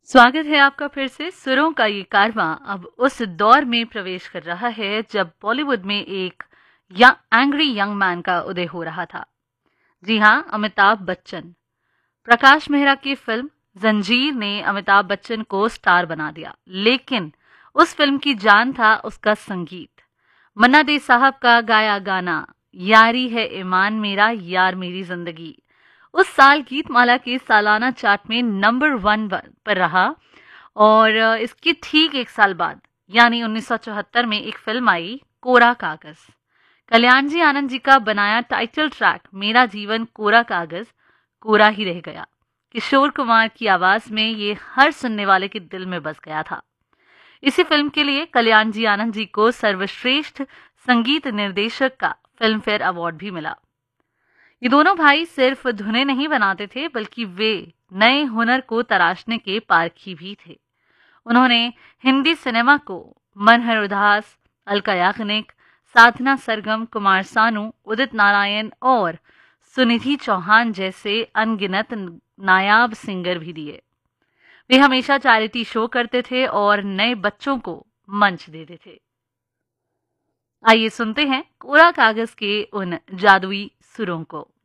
स्वागत है आपका फिर से। सुरों का ये कारवां अब उस दौर में प्रवेश कर रहा है जब बॉलीवुड में एक एंग्री यंग मैन का उदय हो रहा था। जी हाँ, अमिताभ बच्चन। प्रकाश मेहरा की फिल्म जंजीर ने अमिताभ बच्चन को स्टार बना दिया, लेकिन उस फिल्म की जान था उसका संगीत। मन्ना डे साहब का गाया गाना यारी है ईमान मेरा यार मेरी जिंदगी उस साल गीतमाला के सालाना चार्ट में नंबर 1 पर रहा। और इसके ठीक एक साल बाद यानी 1974 में एक फिल्म आई कोरा कागज। कल्याण जी आनंद जी का बनाया टाइटल ट्रैक मेरा जीवन कोरा कागज कोरा ही रह गया किशोर कुमार की आवाज में ये हर सुनने वाले के दिल में बस गया था। इसी फिल्म के लिए कल्याण जी आनंद जी को सर्वश्रेष्ठ संगीत निर्देशक का फिल्म फेयर अवार्ड भी मिला। ये दोनों भाई सिर्फ धुनें नहीं बनाते थे, बल्कि वे नए हुनर को तराशने के पारखी भी थे। उन्होंने हिंदी सिनेमा को मनहर उदास, अलका याग्निक, साधना सरगम, कुमार सानू, उदित नारायण और सुनिधि चौहान जैसे अनगिनत नायाब सिंगर भी दिए। वे हमेशा चैरिटी शो करते थे और नए बच्चों को मंच देते थे। आइए सुनते हैं कोरा कागज के उन जादुई सुरों को।